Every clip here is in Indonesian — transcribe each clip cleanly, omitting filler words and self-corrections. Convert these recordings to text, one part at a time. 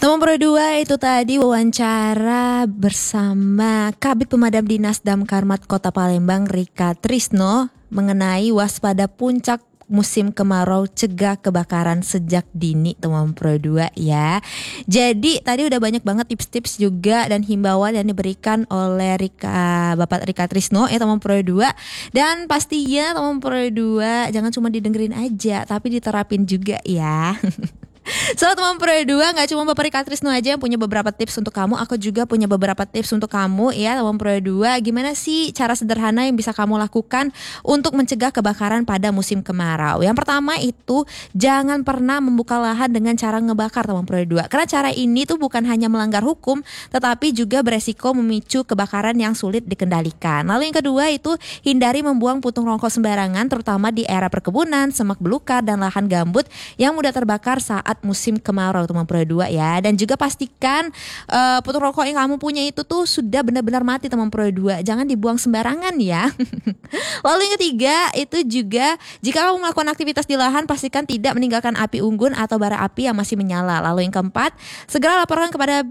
Teman Pro 2 itu tadi wawancara bersama Kabid Pemadam Dinas Damkar Kota Palembang Rika Trisno mengenai waspada puncak musim kemarau, cegah kebakaran sejak dini, teman Pro 2 ya. Jadi tadi udah banyak banget tips-tips juga dan himbauan yang diberikan oleh Bapak Rika Trisno ya teman Pro 2. Dan pastinya teman Pro 2 jangan cuma didengerin aja tapi diterapin juga ya. So teman Pro 2, gak cuma Bapak Rika Trisno aja yang punya beberapa tips untuk kamu. Aku juga punya beberapa tips untuk kamu ya teman Pro 2. Gimana sih cara sederhana yang bisa kamu lakukan untuk mencegah kebakaran pada musim kemarau? Yang pertama itu jangan pernah membuka lahan dengan cara ngebakar teman Pro 2. Karena cara ini tuh bukan hanya melanggar hukum, tetapi juga beresiko memicu kebakaran yang sulit dikendalikan. Lalu yang kedua itu hindari membuang puntung rokok sembarangan, terutama di area perkebunan, semak belukar, dan lahan gambut yang mudah terbakar saat musim kemarau teman Pro 2 ya. Dan juga pastikan puntung rokok yang kamu punya itu tuh sudah benar-benar mati teman Pro 2. Jangan dibuang sembarangan ya. Lalu yang ketiga itu juga jika kamu melakukan aktivitas di lahan, pastikan tidak meninggalkan api unggun atau bara api yang masih menyala. Lalu yang keempat, segera laporkan kepada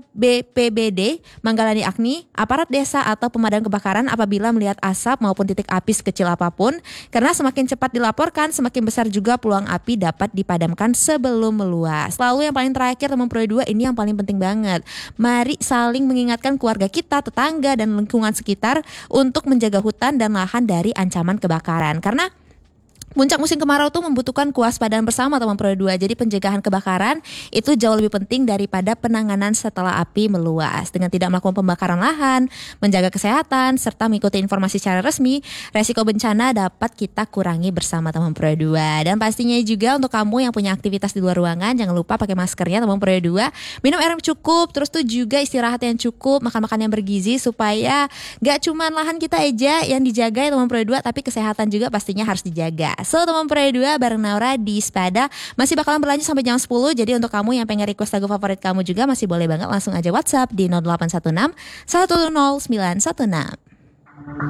BPBD, Manggalani Agni, aparat desa atau pemadam kebakaran apabila melihat asap maupun titik api sekecil apapun. Karena semakin cepat dilaporkan, semakin besar juga peluang api dapat dipadamkan sebelum meluas. Lalu yang paling terakhir teman Pro 2, ini yang paling penting banget. Mari saling mengingatkan keluarga kita, tetangga, dan lingkungan sekitar untuk menjaga hutan dan lahan dari ancaman kebakaran. Karena puncak musim kemarau tuh membutuhkan kewaspadaan bersama teman Pro 2. Jadi pencegahan kebakaran itu jauh lebih penting daripada penanganan setelah api meluas. Dengan tidak melakukan pembakaran lahan, menjaga kesehatan, serta mengikuti informasi secara resmi, resiko bencana dapat kita kurangi bersama teman Pro 2. Dan pastinya juga untuk kamu yang punya aktivitas di luar ruangan, jangan lupa pakai maskernya teman Pro 2. Minum air yang cukup, terus tuh juga istirahat yang cukup, makan-makan yang bergizi supaya gak cuma lahan kita aja yang dijaga ya teman Pro 2, tapi kesehatan juga pastinya harus dijaga. So teman Pro 2 bareng Naura di Spada masih bakalan berlanjut sampai jam 10. Jadi untuk kamu yang pengen request lagu favorit kamu juga masih boleh banget langsung aja WhatsApp di 0816 110 916.